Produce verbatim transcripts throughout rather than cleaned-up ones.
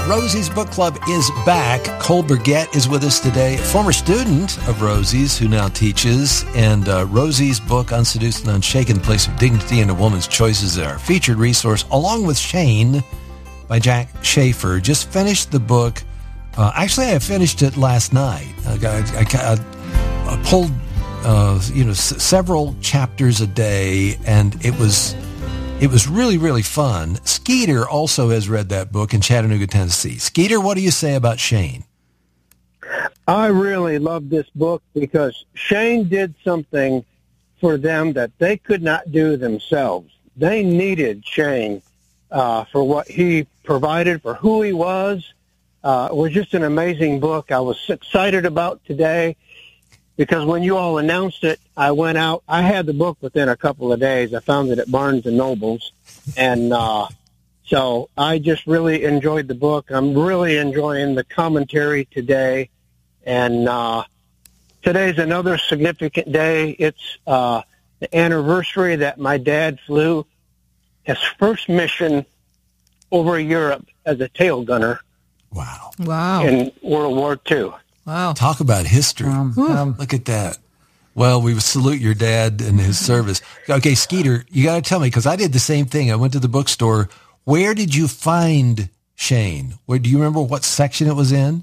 Rosie's Book Club is back. Cole Burgett is with us today, former student of Rosie's who now teaches. And uh, Rosie's book, Unseduced and Unshaken, The Place of Dignity in a Woman's Choices, is our featured resource, along with Shane by Jack Schaefer. Just finished the book. Uh, actually, I finished it last night. I, I, I, I pulled uh, you know, s- several chapters a day, and it was... It was really, really fun. Skeeter also has read that book in Chattanooga, Tennessee. Skeeter, what do you say about Shane? I really love this book because Shane did something for them that they could not do themselves. They needed Shane uh, for what he provided, for who he was. Uh, it was just an amazing book. I was excited about today because when you all announced it, I went out. I had the book within a couple of days. I found it at Barnes and Nobles. And uh, so I just really enjoyed the book. I'm really enjoying the commentary today. And uh, today's another significant day. It's uh, the anniversary that my dad flew his first mission over Europe as a tail gunner. Wow. Wow. In World War Two. Wow. Talk about history. Um, um, Look at that. Well, we salute your dad and his service. Okay, Skeeter, you got to tell me, because I did the same thing. I went to the bookstore. Where did you find Shane? Where, do you remember what section it was in?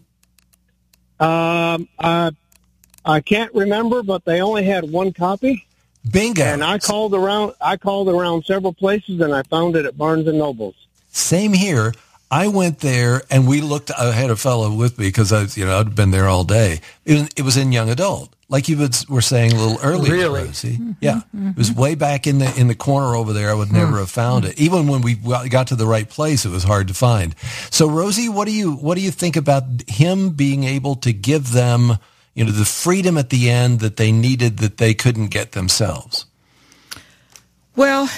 Um, I, I can't remember, but they only had one copy. Bingo. And I called around. I called around several places, and I found it at Barnes and Nobles. Same here. I went there, and we looked. I had a fellow with me because I, you know, I'd been there all day. It, it was in young adult, like you were saying a little earlier. Really? Rosie. Mm-hmm, yeah, mm-hmm. It was way back in the in the corner over there. I would never mm-hmm. have found it. Even when we got to the right place, it was hard to find. So, Rosie, what do you what do you think about him being able to give them, you know, the freedom at the end that they needed that they couldn't get themselves? Well,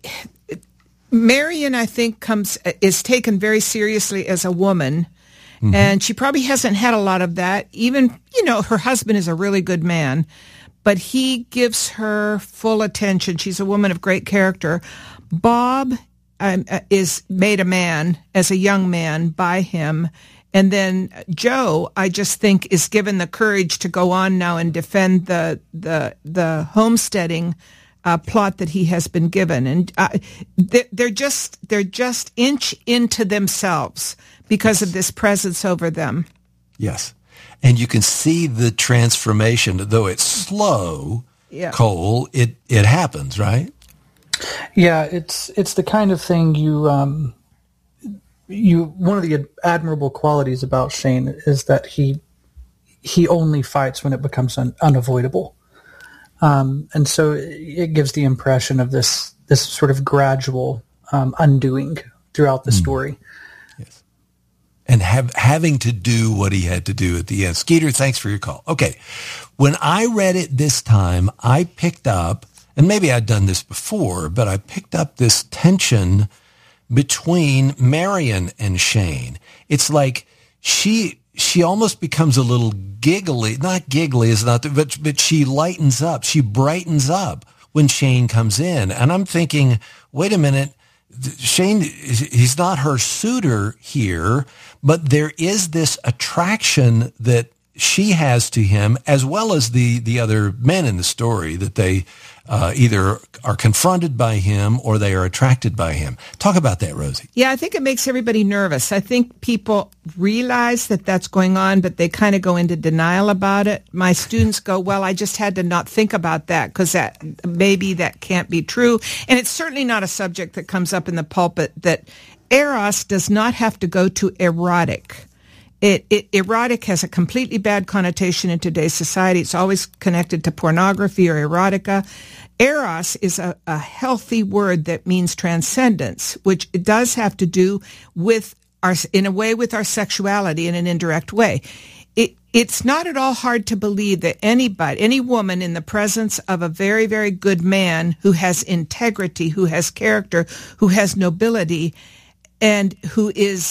Marion, I think, comes is taken very seriously as a woman, mm-hmm. and she probably hasn't had a lot of that. Even, you know, her husband is a really good man, but he gives her full attention. She's a woman of great character. Bob um, is made a man as a young man by him, and then Joe, I just think, is given the courage to go on now and defend the the the homesteading Uh, plot that he has been given, and uh, they're, they're just they're just inch into themselves because yes. of this presence over them. Yes, and you can see the transformation, though it's slow. Yeah. Cole, it it happens, right? Yeah, it's it's the kind of thing you um, you one of the admirable qualities about Shane is that he he only fights when it becomes un, unavoidable. Um, and so it gives the impression of this this sort of gradual um, undoing throughout the mm. story. Yes, and have having to do what he had to do at the end. Skeeter, thanks for your call. Okay, when I read it this time, I picked up, and maybe I'd done this before, but I picked up this tension between Marion and Shane. It's like she... She almost becomes a little giggly, not giggly is not, the, but, but she lightens up. She brightens up when Shane comes in. And I'm thinking, wait a minute, Shane, he's not her suitor here, but there is this attraction that she has to him, as well as the, the other men in the story, that they uh, either are confronted by him or they are attracted by him. Talk about that, Rosie. Yeah, I think it makes everybody nervous. I think people realize that that's going on, but they kind of go into denial about it. My students go, well, I just had to not think about that because that maybe that can't be true. And it's certainly not a subject that comes up in the pulpit, that eros does not have to go to erotic. It, it, erotic has a completely bad connotation in today's society. It's always connected to pornography or erotica. Eros is a, a healthy word that means transcendence, which it does have to do with our, in a way, with our sexuality in an indirect way. It, it's not at all hard to believe that anybody, any woman in the presence of a very, very good man who has integrity, who has character, who has nobility, and who is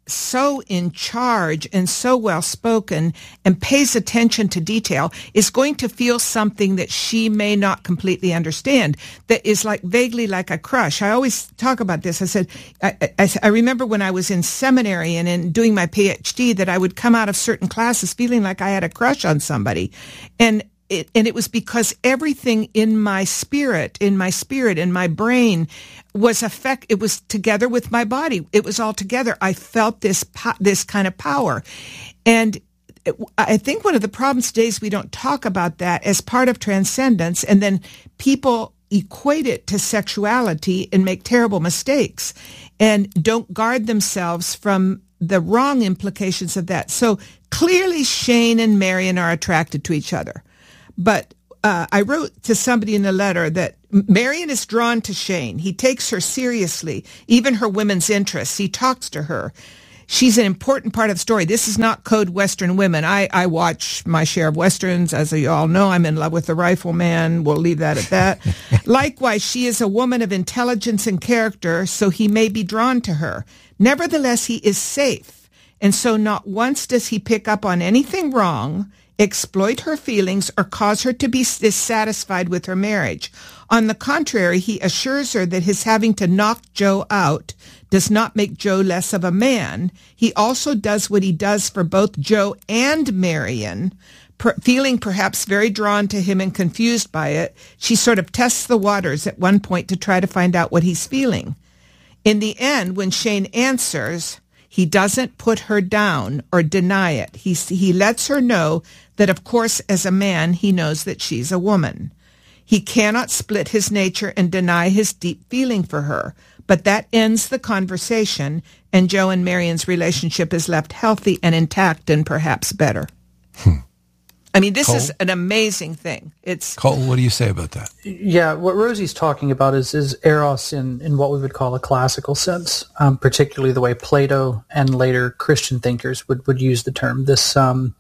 so in charge and so well spoken and pays attention to detail is going to feel something that she may not completely understand, that is like vaguely like a crush. I always talk about this. I said, I, I, I remember when I was in seminary and in doing my PhD that I would come out of certain classes feeling like I had a crush on somebody. And It, and it was because everything in my spirit, in my spirit, in my brain was affect. It was together with my body. It was all together. I felt this po- this kind of power, and it, I think one of the problems today is we don't talk about that as part of transcendence, and then people equate it to sexuality and make terrible mistakes, and don't guard themselves from the wrong implications of that. So clearly, Shane and Marion are attracted to each other. But uh, I wrote to somebody in the letter that Marion is drawn to Shane. He takes her seriously, even her women's interests. He talks to her. She's an important part of the story. This is not Code Western Women. I, I watch my share of Westerns. As you all know, I'm in love with the Rifleman. We'll leave that at that. Likewise, she is a woman of intelligence and character, so he may be drawn to her. Nevertheless, he is safe. And so not once does he pick up on anything wrong, exploit her feelings, or cause her to be dissatisfied with her marriage. On the contrary, he assures her that his having to knock Joe out does not make Joe less of a man. He also does what he does for both Joe and Marion, per- feeling perhaps very drawn to him and confused by it. She sort of tests the waters at one point to try to find out what he's feeling. In the end, when Shane answers, he doesn't put her down or deny it. He, he lets her know that, of course, as a man, he knows that she's a woman. He cannot split his nature and deny his deep feeling for her, but that ends the conversation, and Joe and Marion's relationship is left healthy and intact and perhaps better. Hmm. I mean, this Cole? is an amazing thing. It's Cole, what do you say about that? Yeah, what Rosie's talking about is, is eros in, in what we would call a classical sense, um, particularly the way Plato and later Christian thinkers would, would use the term. This um,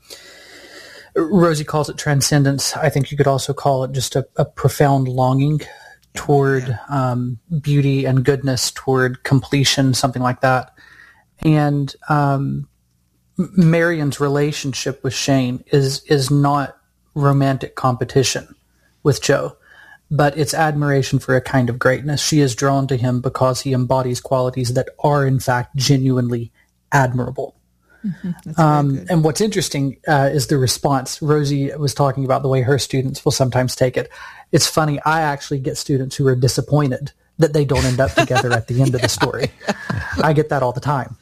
Rosie calls it transcendence. I think you could also call it just a, a profound longing toward yeah. um, beauty and goodness, toward completion, something like that. And um, Marion's relationship with Shane is is not romantic competition with Joe, but it's admiration for a kind of greatness. She is drawn to him because he embodies qualities that are, in fact, genuinely admirable. Mm-hmm. Um, and what's interesting uh, is the response. Rosie was talking about the way her students will sometimes take it. It's funny. I actually get students who are disappointed that they don't end up together at the end yeah. of the story. I get that all the time.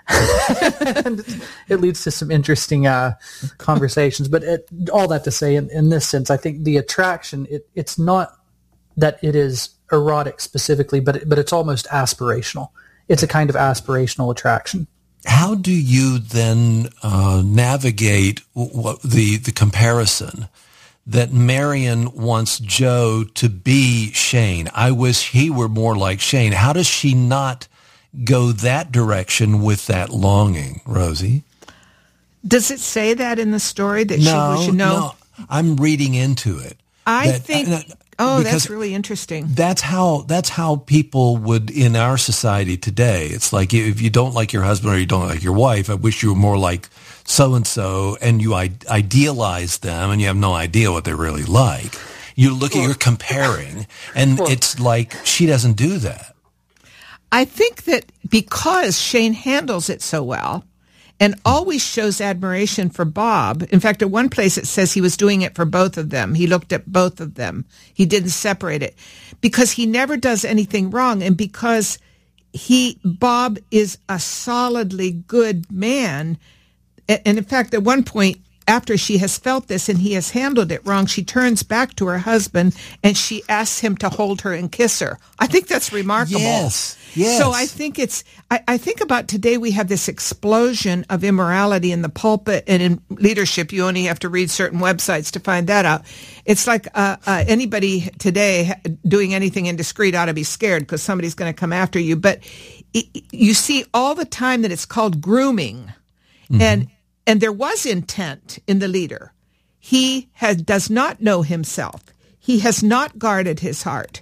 And it leads to some interesting uh, conversations. But it, all that to say, in, in this sense, I think the attraction, it, it's not that it is erotic specifically, but it, but it's almost aspirational. It's a kind of aspirational attraction. How do you then uh, navigate what, the the comparison that Marion wants Joe to be Shane? I wish he were more like Shane. How does she not go that direction with that longing, Rosie? Does it say that in the story that no, she should know? No, I'm reading into it. I that, think. Uh, oh, that's really interesting. That's how that's how people would in our society today. It's like if you don't like your husband or you don't like your wife, I wish you were more like so and so, and you idealize them, and you have no idea what they're really like. You look at you're comparing, and it's like she doesn't do that. I think that because Shane handles it so well and always shows admiration for Bob. In fact, at one place it says he was doing it for both of them. He looked at both of them. He didn't separate it because he never does anything wrong. And because he, Bob is a solidly good man. And in fact, at one point, after she has felt this and he has handled it wrong, she turns back to her husband and she asks him to hold her and kiss her. I think that's remarkable. Yes, yes. So I think it's, I, I think about today we have this explosion of immorality in the pulpit and in leadership. You only have to read certain websites to find that out. It's like uh, uh, anybody today doing anything indiscreet ought to be scared because somebody's going to come after you. But it, you see all the time that it's called grooming. Mm-hmm. And And there was intent in the leader. He has, does not know himself. He has not guarded his heart.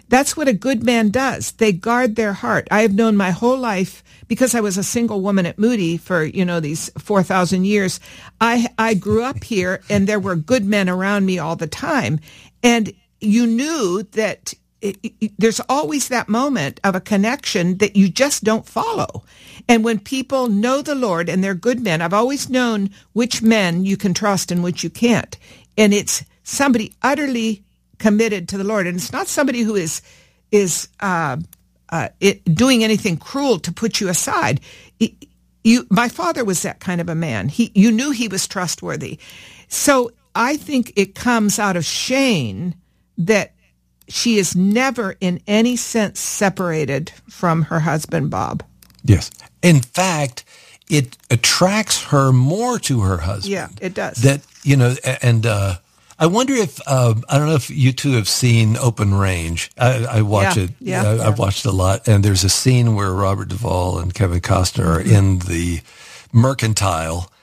That's what a good man does. They guard their heart. I have known my whole life, because I was a single woman at Moody for, you know, these four thousand years. I, I grew up here, and there were good men around me all the time. And you knew that it, it, there's always that moment of a connection that you just don't follow. And when people know the Lord and they're good men, I've always known which men you can trust and which you can't. And it's somebody utterly committed to the Lord. And it's not somebody who is is uh, uh, it, doing anything cruel to put you aside. It, you, my father was that kind of a man. He, you knew he was trustworthy. So I think it comes out of Shane that she is never in any sense separated from her husband, Bob. Yes. In fact, it attracts her more to her husband. Yeah, it does. That, you know, and uh, I wonder if, uh, I don't know if you two have seen Open Range. I, I watch yeah, it. Yeah, I, yeah. I've watched a lot. And there's a scene where Robert Duvall and Kevin Costner are in the Mercantile,